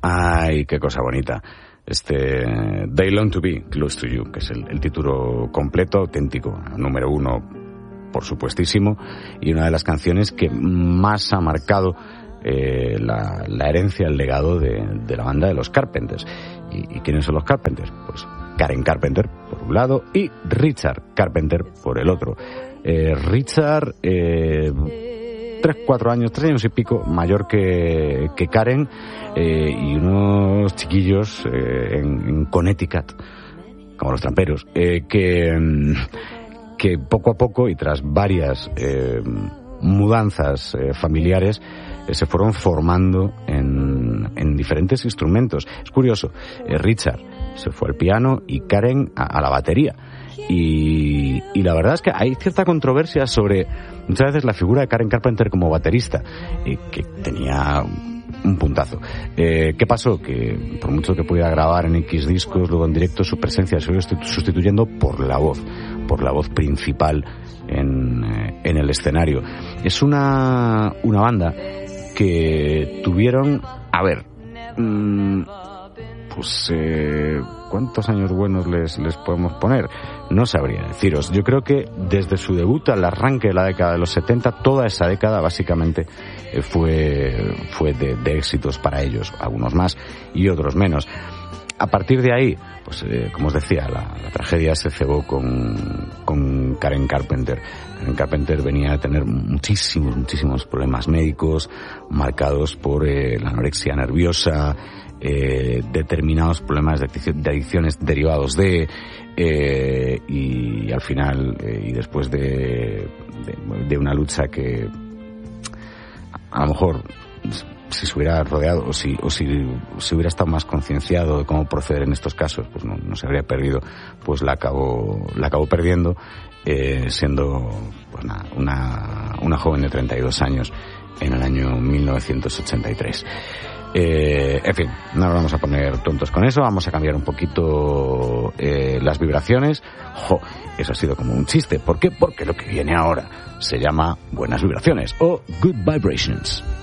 Ay, qué cosa bonita. They Long to Be Close to You, que es el título completo, auténtico, número 1, por supuestísimo, y una de las canciones que más ha marcado la herencia, el legado de la banda de los Carpenters. ¿Y quiénes son los Carpenters? Pues Karen Carpenter, por un lado, y Richard Carpenter, por el otro. Richard, 3 años y pico mayor que Karen, y unos chiquillos en Connecticut, como los tramperos, que poco a poco y tras varias mudanzas familiares se fueron formando en diferentes instrumentos. Es curioso, Richard se fue al piano y Karen a la batería. Y la verdad es que hay cierta controversia sobre muchas veces la figura de Karen Carpenter como baterista, que tenía un puntazo. ¿Qué pasó? Que por mucho que pudiera grabar en X discos, luego en directo, su presencia se fue sustituyendo por la voz principal en el escenario. Es una banda que tuvieron, a ver, ¿cuántos años buenos les podemos poner? No sabría deciros. Yo creo que desde su debut al arranque de la década de los 70, toda esa década básicamente fue de éxitos para ellos, algunos más y otros menos. A partir de ahí, pues como os decía, la tragedia se cebó con Karen Carpenter. Karen Carpenter venía a tener muchísimos problemas médicos marcados por la anorexia nerviosa, determinados problemas de adicciones derivados y al final, y después de una lucha que a lo mejor, si se hubiera rodeado o si hubiera estado más concienciado de cómo proceder en estos casos, pues no se habría perdido, pues la acabó perdiendo, siendo pues una joven de 32 años en el año 1983. En fin, no nos vamos a poner tontos con eso, vamos a cambiar un poquito las vibraciones. Eso ha sido como un chiste. ¿Por qué? Porque lo que viene ahora se llama Buenas Vibraciones o Good Vibrations.